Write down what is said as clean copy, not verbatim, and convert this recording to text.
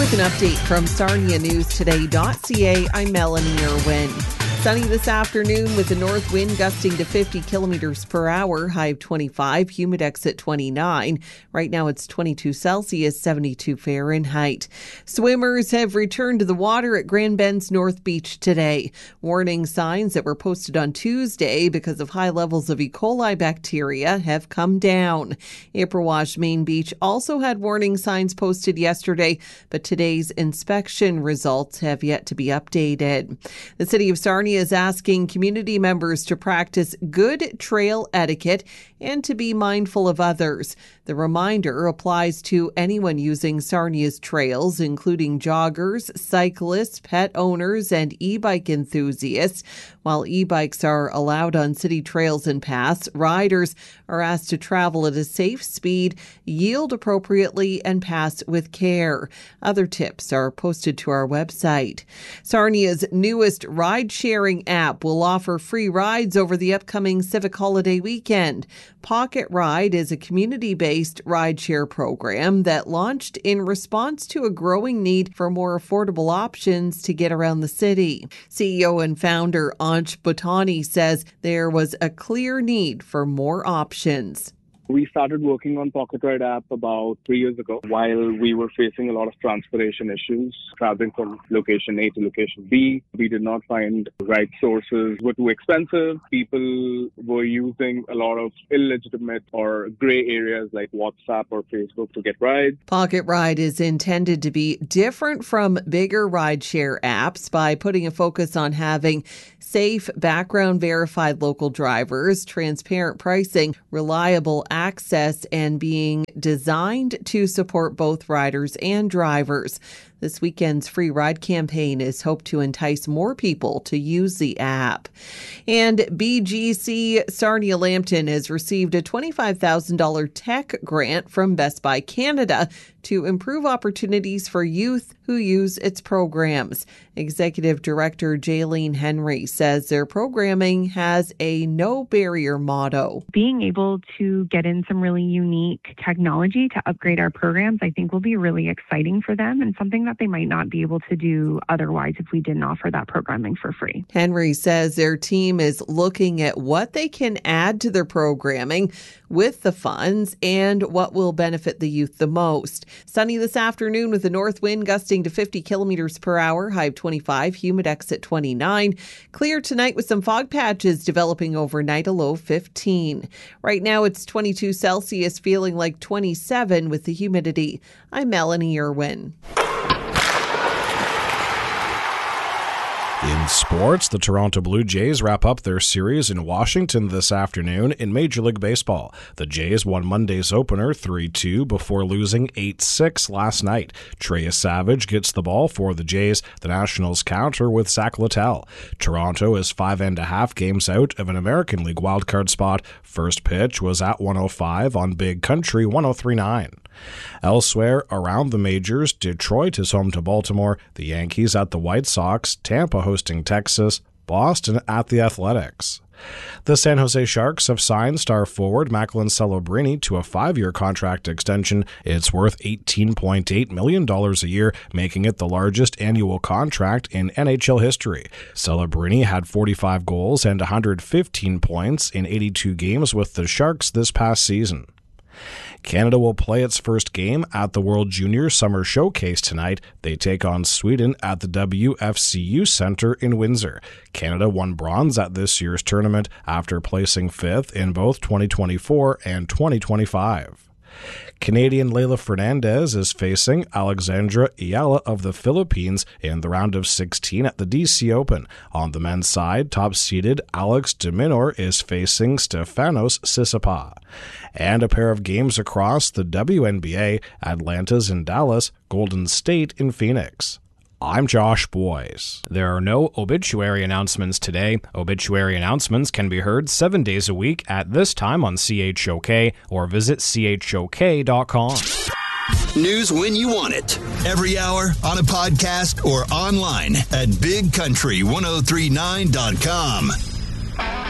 With an update from SarniaNewsToday.ca, I'm Melanie Irwin. Sunny this afternoon with a north wind gusting to 50 kilometers per hour, high of 25, humidex at 29. Right now it's 22 Celsius, 72 Fahrenheit. Swimmers have returned to the water at Grand Bend's North Beach today. Warning signs that were posted on Tuesday because of high levels of E. coli bacteria have come down. Apperwash Main Beach also had warning signs posted yesterday, but today's inspection results have yet to be updated. The city of Sarnia is asking community members to practice good trail etiquette and to be mindful of others. The reminder applies to anyone using Sarnia's trails, including joggers, cyclists, pet owners, and e-bike enthusiasts. While e-bikes are allowed on city trails and paths, riders are asked to travel at a safe speed, yield appropriately, and pass with care. Other tips are posted to our website. Sarnia's newest ride-sharing app will offer free rides over the upcoming Civic Holiday weekend. Pocket Ride is a community-based rideshare program that launched in response to a growing need for more affordable options to get around the city. CEO and founder Ansh Bhutani says there was a clear need for more options. We started working on Pocket Ride app about 3 years ago while we were facing a lot of transportation issues, traveling from location A to location B. We did not find ride sources were too expensive. People were using a lot of illegitimate or gray areas like WhatsApp or Facebook to get rides. Pocket Ride is intended to be different from bigger rideshare apps by putting a focus on having safe, background verified local drivers, transparent pricing, reliable access, and being designed to support both riders and drivers. This weekend's free ride campaign is hoped to entice more people to use the app. And BGC Sarnia Lambton has received a $25,000 tech grant from Best Buy Canada to improve opportunities for youth who use its programs. Executive Director Jaylene Henry says their programming has a no-barrier motto. Being able to get in some really unique technology to upgrade our programs, I think will be really exciting for them and something that they might not be able to do otherwise if we didn't offer that programming for free. Henry says their team is looking at what they can add to their programming with the funds and what will benefit the youth the most. Sunny this afternoon with a north wind gusting to 50 kilometers per hour, high of 25, humidex at 29. Clear tonight with some fog patches developing overnight, a low 15. Right now it's 22 Celsius, feeling like 27 with the humidity. I'm Melanie Irwin. In sports, the Toronto Blue Jays wrap up their series in Washington this afternoon in Major League Baseball. The Jays won Monday's opener 3-2 before losing 8-6 last night. Trey Savage gets the ball for the Jays. The Nationals counter with Zach Littell. Toronto is 5.5 games out of an American League wildcard spot. First pitch was at 1:05 on Big Country 103.9. Elsewhere around the majors, Detroit is home to Baltimore, the Yankees at the White Sox, Tampa hosting Texas, Boston at the Athletics. The San Jose Sharks have signed star forward Macklin Celebrini to a 5-year contract extension. It's worth $18.8 million a year, making it the largest annual contract in NHL history. Celebrini had 45 goals and 115 points in 82 games with the Sharks this past season. Canada will play its first game at the World Junior Summer Showcase tonight. They take on Sweden at the WFCU Centre in Windsor. Canada won bronze at this year's tournament after placing 5th in both 2024 and 2025. Canadian Leylah Fernandez is facing Alexandra Ayala of the Philippines in the round of 16 at the DC Open. On the men's side, top-seeded Alex de Minaur is facing Stefanos Tsitsipas. And a pair of games across the WNBA, Atlanta's in Dallas, Golden State in Phoenix. I'm Josh Boyes. There are no obituary announcements today. Obituary announcements can be heard 7 days a week at this time on CHOK or visit chok.com. News when you want it. Every hour on a podcast or online at bigcountry1039.com.